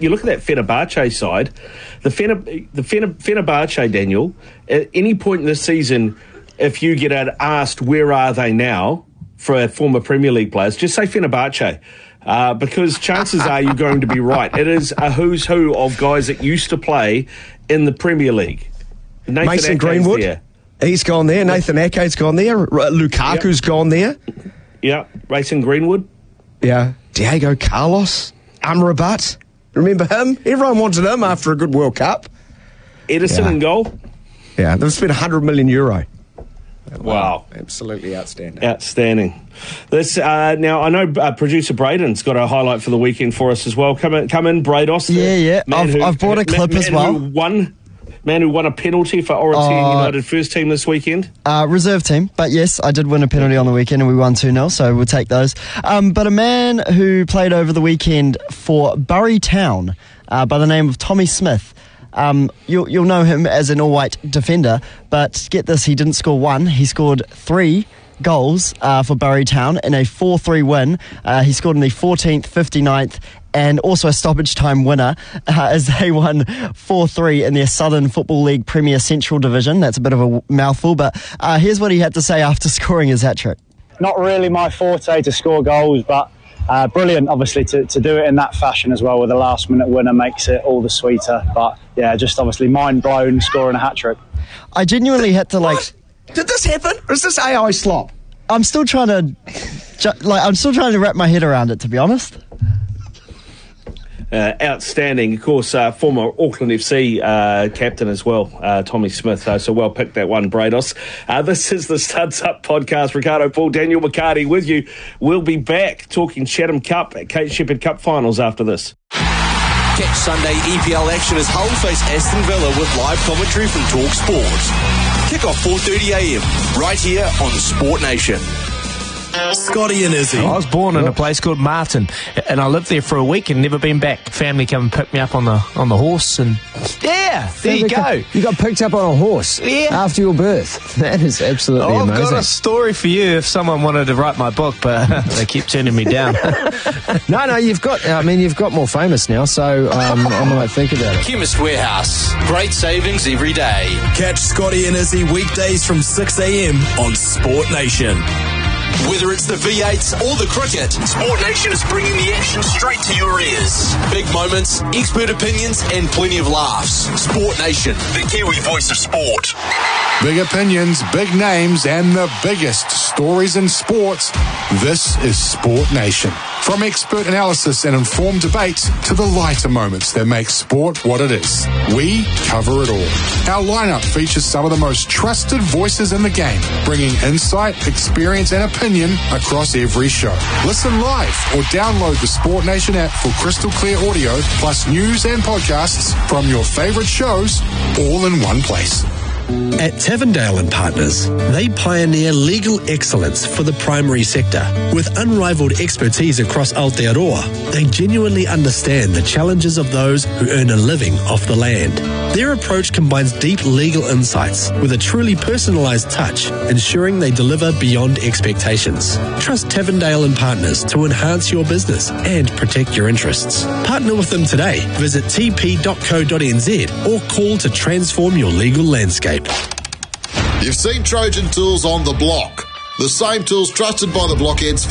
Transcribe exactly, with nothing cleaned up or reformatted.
you look at that Fenerbahce side, the Fener, the Fener, Fenerbahce, Daniel, at any point in the season, if you get asked where are they now for former Premier League players, just say Fenerbahce. Uh, because chances are you're going to be right. It is a who's who of guys that used to play in the Premier League. Nathan Mason Ake's Greenwood, there. He's gone there. Nathan Ake's gone there. Lukaku's Yep. gone there. Yeah, Mason Greenwood. Yeah. Diego Carlos, Amrabat. Remember him? Everyone wanted him after a good World Cup. Edison Yeah. in goal. Yeah, they've spent one hundred million euro. Wow. Absolutely outstanding. Outstanding. This uh, now I know uh, producer Braden's got a highlight for the weekend for us as well. Come in, come in, Brados. Yeah, yeah. I've- I've brought a clip man, as well. Who won, man who won a penalty for Orotian Uh, United first team this weekend. Uh, reserve team, but yes, I did win a penalty on the weekend and we won two nil, so we'll take those. Um, but a man who played over the weekend for Bury Town uh, by the name of Tommy Smith. Um, you'll, you'll know him as an all-white defender, but get this, he didn't score one, he scored three goals uh, for Bury Town in a four three win. Uh, he scored in the fourteenth, fifty-ninth and also a stoppage time winner uh, as they won four three in their Southern Football League Premier Central Division. That's a bit of a mouthful, but uh, here's what he had to say after scoring his hat-trick. Not really my forte to score goals, but uh, brilliant, obviously, to, to do it in that fashion as well with a last-minute winner makes it all the sweeter. But, yeah, just obviously mind-blown scoring a hat-trick. I genuinely had to, like... What? Did this happen? Or is this A I slop? I'm still trying to... Ju- like, I'm still trying to wrap my head around it, to be honest. Uh, outstanding, of course, uh, former Auckland F C uh, captain as well, uh, Tommy Smith. Uh, so well picked that one, Brados. Uh, this is the Studs Up podcast. Ricardo Paul, Daniel McCarty with you. We'll be back talking Chatham Cup, Kate Shepherd Cup finals after this. Catch Sunday E P L action as Hull face Aston Villa with live commentary from Talk Sport. Kick off four thirty a m right here on Sport Nation. Scotty and Izzy. I was born in a place called Martin, and I lived there for a week and never been back. Family come and pick me up on the on the horse, and yeah, there you go. You got picked up on a horse Yeah. after your birth. That is absolutely Oh, I've amazing. got a story for you if someone wanted to write my book, but they keep turning me down. No, no, you've got. I mean, you've got more famous now, so um, I might think about it. Chemist Warehouse. Great savings every day. Catch Scotty and Izzy weekdays from six a m on Sport Nation. Whether it's the V eights or the cricket, Sport Nation is bringing the action straight to your ears. Big moments, expert opinions, and plenty of laughs. Sport Nation, the Kiwi voice of sport. Big opinions, big names, and the biggest stories in sports. This is Sport Nation. From expert analysis and informed debate to the lighter moments that make sport what it is, we cover it all. Our lineup features some of the most trusted voices in the game, bringing insight, experience, and opinion across every show. Listen live or download the Sport Nation app for crystal clear audio, plus news and podcasts from your favorite shows, all in one place. At Tavendale and Partners, they pioneer legal excellence for the primary sector. With unrivaled expertise across Aotearoa, they genuinely understand the challenges of those who earn a living off the land. Their approach combines deep legal insights with a truly personalised touch, ensuring they deliver beyond expectations. Trust Tavendale and Partners to enhance your business and protect your interests. Partner with them today. Visit t p dot co dot n z or call to transform your legal landscape. You've seen Trojan Tools on the block. The same tools trusted by the blockheads